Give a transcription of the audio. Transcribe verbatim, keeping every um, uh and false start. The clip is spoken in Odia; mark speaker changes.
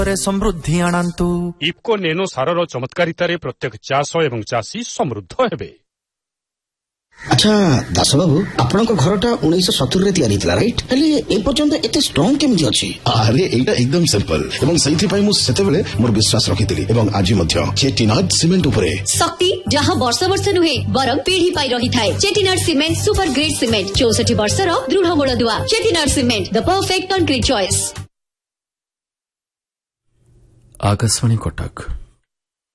Speaker 1: ସମୃଦ୍ଧି ଆଣନ୍ତୁ।
Speaker 2: ଇଫ୍କୋ ନେନୋ ସାରର ଚମତ୍କାରିତାରେ ପ୍ରତ୍ୟେକ ଚାଷ ଏବଂ ଚାଷୀ ସମୃଦ୍ଧ ହେବେ।
Speaker 3: ଆଚ୍ଛା ଦାସ ବାବୁ, ଆପଣଙ୍କ ଘରଟା ଉଣେଇଶହ ସତୁରିରେ ତିଆରି ହେଇଥିଲା ରାଇଟ୍? ହେଲେ ଏ ପର୍ଯ୍ୟନ୍ତ ଏତେ ଷ୍ଟ୍ରଙ୍ଗ କେମିତି ଅଛି?
Speaker 4: ଆରେ ଏଇଟା ଏକଦମ ସିମ୍ପଲ ଏବଂ ସେଇଥିପାଇଁ ମୁଁ ସେତେବେଳେ ମୋର ବିଶ୍ୱାସ ରଖିଥିଲି ଏବଂ ଆଜି ମଧ୍ୟ ଚେଟିନାଡ୍ ସିମେଣ୍ଟ ଉପରେ
Speaker 5: ଶକ୍ତି ଯାହା ବର୍ଷ ବର୍ଷ ନୁହେଁ ବରଂ ପିଢି ପାଇ ରହିଥାଏ। ଚେଟିନାଡ୍ ସିମେଣ୍ଟ ସୁପର ଗ୍ରେଡ୍ ସିମେଣ୍ଟ, ଚଉଷଠି ବର୍ଷର ଦୃଢ ମୂଳଦୁଆ। ଚେଟିନାଡ୍ ସିମେଣ୍ଟ, ଦ perfect concrete choice.
Speaker 6: Akashvani Cuttack.